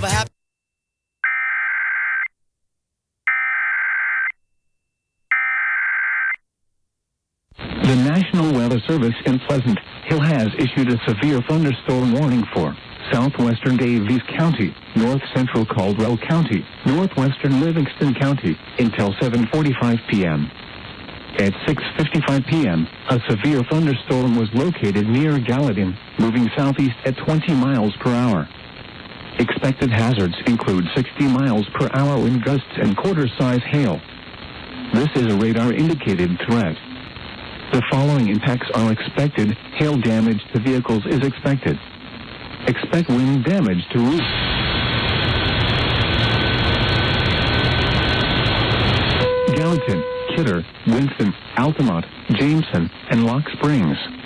a happy... The National Weather Service in Pleasant Hill has issued a severe thunderstorm warning for southwestern Daviess County, north central Caldwell County, northwestern Livingston County, until 7:45 p.m. At 6:55 p.m., a severe thunderstorm was located near Gallatin, moving southeast at 20 miles per hour. Expected hazards include 60 miles per hour wind gusts and quarter-size hail. This is a radar-indicated threat. The following impacts are expected. Hail damage to vehicles is expected. Expect wind damage to roofs. Gallatin, Kidder, Winston, Altamont, Jameson, and Lock Springs.